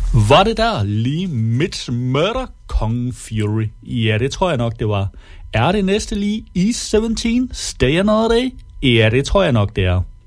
Var det der lige Mitch Murder, Kong Fury? Ja, det tror jeg nok, det var. Er det næste lige E17, Stay Another Day? Ja, det tror jeg nok, det er.